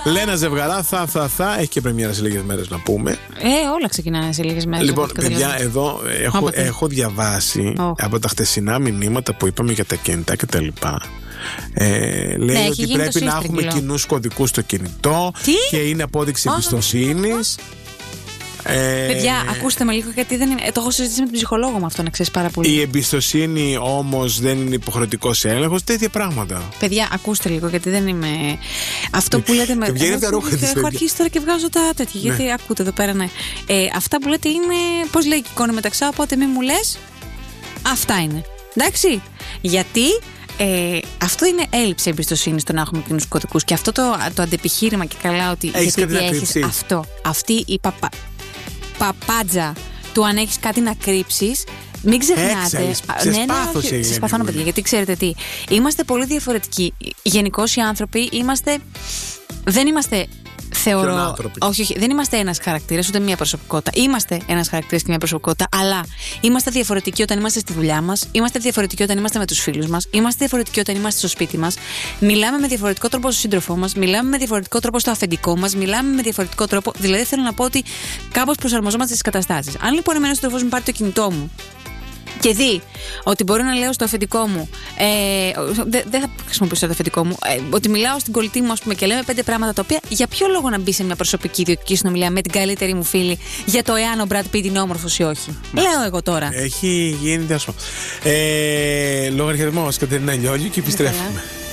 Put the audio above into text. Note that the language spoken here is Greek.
Λένα Ζευγαρά, θα. Έχει και πρεμιέρα σε λίγες μέρες να πούμε. Όλα ξεκινάνε σε λίγες μέρες. Λοιπόν, παιδιά, εδώ έχω διαβάσει από τα χτεσινά μηνύματα που είπαμε για τα κινητά κτλ. Λέει ότι πρέπει να έχουμε κοινούς κωδικούς στο κινητό. και είναι απόδειξη εμπιστοσύνης. Παιδιά, ακούστε με λίγο, γιατί δεν είναι. Το έχω συζητήσει με τον ψυχολόγο μου αυτό, να ξέρεις πάρα πολύ. Η εμπιστοσύνη όμως δεν είναι υποχρεωτικός έλεγχος, τέτοια πράγματα. Παιδιά, ακούστε λίγο, γιατί δεν είμαι. Αυτό που λέτε με. Έχω αρχίσει τώρα και βγάζω τα τέτοια. Ναι. Γιατί ακούτε εδώ πέρα, ναι. Αυτά που λέτε είναι. Πώς λέει και εικόνα μεταξά, οπότε μη μου λες. Αυτά είναι. Εντάξει. Γιατί. Αυτό είναι έλλειψη εμπιστοσύνη στο να έχουμε κοινούς κωδικούς. Και αυτό το αντεπιχείρημα και καλά ότι. Γιατί έχεις αυτό. Αυτή η παπάντζα του αν έχεις κάτι να κρύψεις. Μην ξεχνάτε. Ξεσπαθάνω, παιδιά, γιατί ξέρετε τι. Είμαστε πολύ διαφορετικοί. Γενικώς οι άνθρωποι δεν είμαστε. Θεωρώ. Όχι, δεν είμαστε ένας χαρακτήρας, ούτε μία προσωπικότητα. Είμαστε ένας χαρακτήρας και μία προσωπικότητα, αλλά είμαστε διαφορετικοί όταν είμαστε στη δουλειά μας, είμαστε διαφορετικοί όταν είμαστε με τους φίλους μας, είμαστε διαφορετικοί όταν είμαστε στο σπίτι μας, μιλάμε με διαφορετικό τρόπο στον σύντροφό μας, μιλάμε με διαφορετικό τρόπο στο αφεντικό μας, μιλάμε με διαφορετικό τρόπο. Δηλαδή, θέλω να πω ότι κάπως προσαρμοζόμαστε στις καταστάσεις. Αν λοιπόν εμένα ο σύντροφός μου πάρει το κινητό μου και δει ότι μπορώ να λέω στο αφεντικό μου, δεν θα χρησιμοποιήσω το αφεντικό μου, ότι μιλάω στην κολλητή μου, ας πούμε, και λέμε 5 πράγματα τα οποία για ποιο λόγο να μπει σε μια προσωπική ιδιωτική συνομιλία με την καλύτερη μου φίλη για το εάν ο Μπραντ Πιτ είναι όμορφος ή όχι. Λέω εγώ τώρα. Έχει γίνει διάσημο. Λογαριασμός Κατερίνα Λιόλιου και επιστρέφουμε.